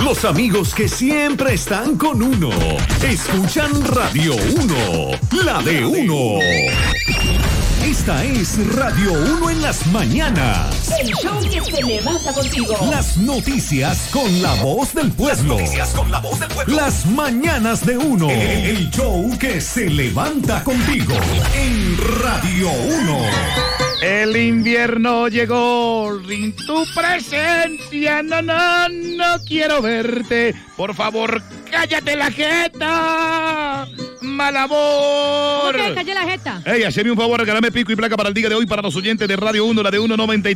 Los amigos que siempre están con uno. Escuchan Radio 1, la de uno. Esta es Radio 1 en las mañanas. El show que se levanta contigo. Las noticias con la voz del pueblo. Las mañanas de uno. El show que se levanta contigo en Radio 1. El invierno llegó, sin tu presencia, no quiero verte. Por favor, cállate la jeta, mal amor. ¿Cómo que calle la jeta? Ey, haceme un favor, regálame pico y placa para el día de hoy para los oyentes de Radio 1, la de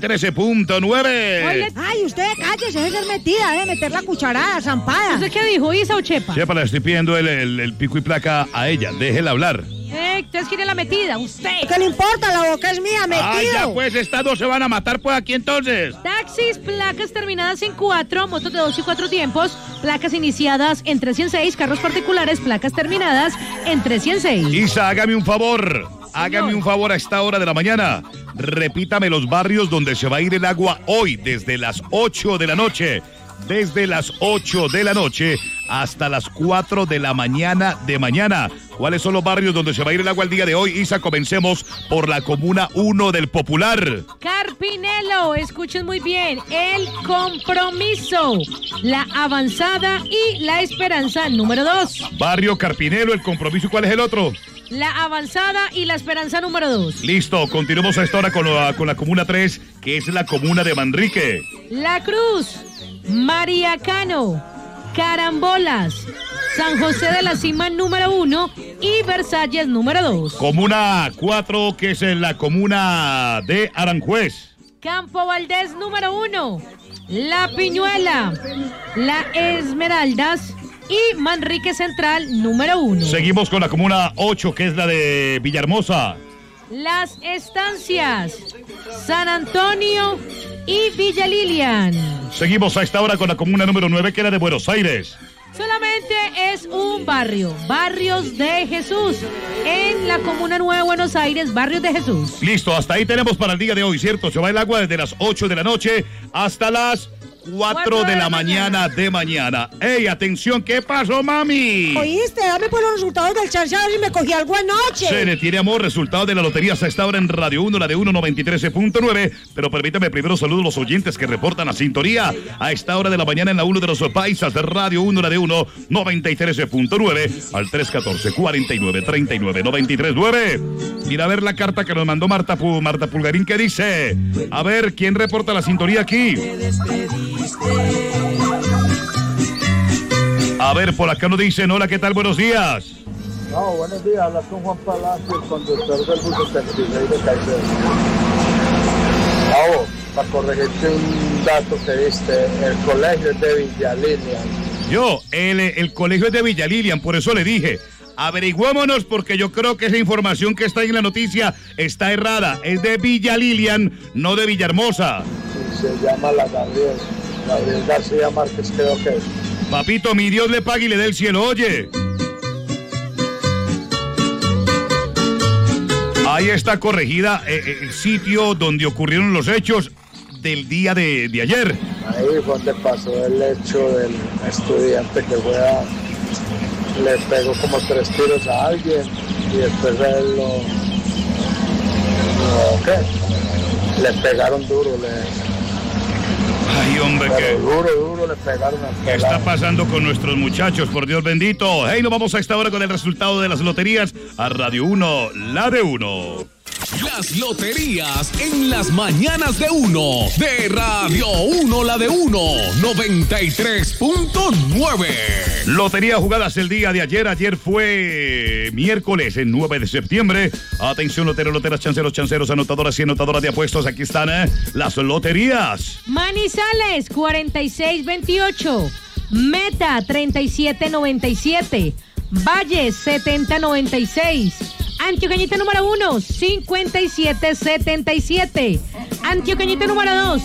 193.9. Ay, usted cállese, es ser metida, debe meter la cucharada, zampada. ¿Usted qué dijo, Isa o Chepa? Chepa, le estoy pidiendo el pico y placa a ella, déjela hablar. Usted quiere la metida, usted. ¿Qué le importa? La boca es mía, metido. Ah, ya pues, estas dos se van a matar pues aquí entonces. Taxis, placas terminadas en 4, motos de 2 y 4 tiempos, placas iniciadas en 306, carros particulares, placas terminadas en 306. Isa, hágame un favor. Hágame un favor a esta hora de la mañana. Repítame los barrios donde se va a ir el agua hoy, desde las 8 de la noche. Desde las 8 de la noche hasta las 4 de la mañana de mañana. ¿Cuáles son los barrios donde se va a ir el agua el día de hoy? Isa, comencemos por la Comuna 1 del Popular. Carpinelo, escuchen muy bien. El Compromiso, La Avanzada y La Esperanza número 2. Barrio Carpinelo, El Compromiso. ¿Y cuál es el otro? La Avanzada y La Esperanza número 2. Listo, continuamos a esta hora con la Comuna 3, que es la Comuna de Manrique. La Cruz, Mariacano, Carambolas, San José de la Cima número 1 y Versalles número 2. Comuna 4, que es la Comuna de Aranjuez. Campo Valdés número 1, La Piñuela, La Esmeraldas y Manrique Central número 1. Seguimos con la Comuna 8, que es la de Villahermosa. Las Estancias, San Antonio y Villa Lilian. Seguimos a esta hora con la Comuna número 9, que es la de Buenos Aires. Solamente es un barrio, Barrios de Jesús, en la Comuna 9 de Buenos Aires, Barrios de Jesús. Listo, hasta ahí tenemos para el día de hoy, ¿cierto? Se va el agua desde las 8 de la noche hasta las 4 de la mañana de mañana. ¡Ey, atención! ¿Qué pasó, mami? ¿Oíste? Dame por los resultados del chanchado y me cogí algo anoche. Se le tiene amor, resultados de la lotería hasta esta hora en Radio 1, la de 193.9. Pero permítame primero saludar a los oyentes que reportan a sintonía a esta hora de la mañana en la 1 de los paisas de Radio 1, la de 193.9 al 314-4939-93.9. Mira a ver la carta que nos mandó Marta Pulgarín, que dice: a ver, ¿quién reporta la sintonía aquí? A ver, por acá nos dicen: hola, ¿qué tal? Buenos días. No, buenos días, hablas con Juan Palacio, el conductor del bus 76 de Caicedo. Para corregirte un dato que diste, el colegio es de Villa Lilian. El colegio es de Villa Lilian, por eso le dije, averigüémonos, porque yo creo que esa información que está ahí en la noticia está errada. Es de Villa Lilian, no de Villahermosa. Sí, se llama Gabriel García Márquez, creo que es. Papito, mi Dios le pague y le dé el cielo, oye. Ahí está corregida el sitio donde ocurrieron los hechos del día de ayer. Ahí fue donde pasó el hecho del estudiante que le pegó como 3 tiros a alguien y después él le pegaron duro. Ay, hombre, que duro le pegaron. ¿Qué está pasando con nuestros muchachos? Por Dios bendito. Hey, nos vamos a esta hora con el resultado de las loterías a Radio 1, la de 1. Las loterías en las mañanas de 1 de Radio 1, la de 1, 93.9. Lotería jugadas el día de ayer. Ayer fue miércoles, el 9 de septiembre. Atención, loteras, chanceros, anotadoras y anotadoras de apuestos. Aquí están las loterías. Manizales, 4628. Meta, 3797. Valle, 7096. Antioqueñita número 1, 5777. Antioqueñita número 2,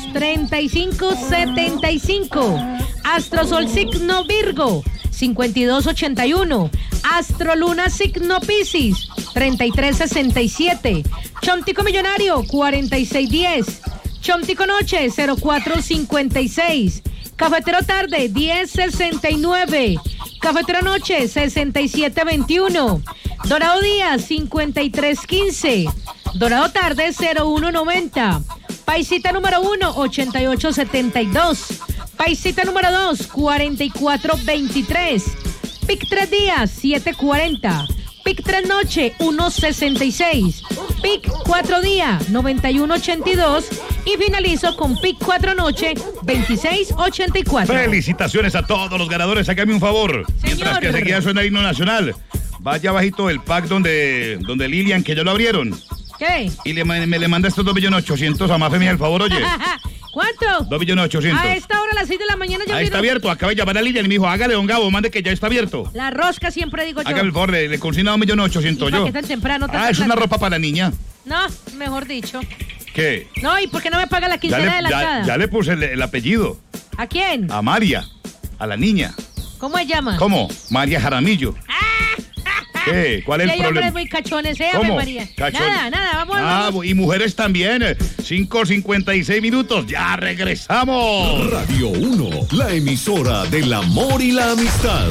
3575. Astrosol signo Virgo, 5281. Astroluna signo Piscis, 3367. Chomtico millonario, 4610. Chomtico noche, 0456. Cafetero tarde, 1069. Cafetero noche, 6721. Dorado día, 5315. Dorado tarde, 0190. Paisita número 1, 8872. Paisita número 2, 4423. Pic 3 días, 740. Pic 3 noche, 166. Pic 4 días, 9182. Y finalizo con Pic 4 noche, 2684. Felicitaciones a todos los ganadores. Hágame un favor. Mientras que seguía suena el himno nacional, vaya bajito el pack donde Lilian, que ya lo abrieron. ¿Qué? Y le manda estos 2.800.000 a Mafe, el favor, oye. ¿Cuánto? 2.800.000. A esta hora, a las 6 de la mañana, ya ahí está abierto. Acaba de llamar a Lilian y me dijo, hágale, don Gabo, mande que ya está abierto. La rosca siempre digo yo. Hágame el favor, le consigna 1.800.000 yo. ¿Qué tan temprano? Es una ropa para la niña. No, mejor dicho. ¿Qué? No, ¿y por qué no me paga la quincena adelantada? Ya le puse el apellido. ¿A quién? A María, a la niña. ¿Cómo se llama? ¿Cómo? María Jaramillo. ¿Qué? ¿Cuál es el problema? Hombres muy cachones, ¿Cómo? María. Cachón. Nada, vamos. Y mujeres también. 5:56 minutos. Ya regresamos. Radio 1, la emisora del amor y la amistad.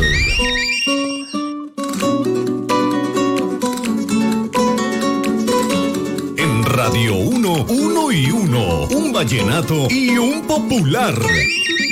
En Radio 1, 1 y 1, un vallenato y un popular.